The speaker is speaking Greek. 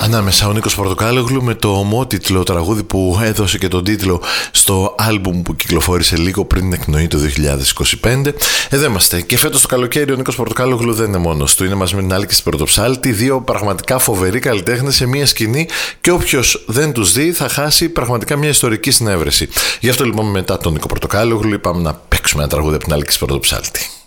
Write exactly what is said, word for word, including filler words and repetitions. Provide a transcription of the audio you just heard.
Ανάμεσα ο Νίκος Πορτοκάλογλου με το ομότιτλο τραγούδι που έδωσε και τον τίτλο στο άλμπουμ που κυκλοφόρησε λίγο πριν την εκπνοή του δύο χιλιάδες είκοσι πέντε. Εδώ είμαστε. Και φέτος το καλοκαίρι ο Νίκος Πορτοκάλογλου δεν είναι μόνος του. Είναι μαζί με την Άλκη Πρωτοψάλτη, δύο πραγματικά φοβεροί καλλιτέχνες σε μία σκηνή, και όποιος δεν τους δει θα χάσει πραγματικά μια ιστορική συνέβρεση. Γι' αυτό λοιπόν μετά τον Νίκο Πορτοκάλογλου είπαμε να παίξουμε ένα τραγούδι από την Άλκη Πρωτοψάλτη.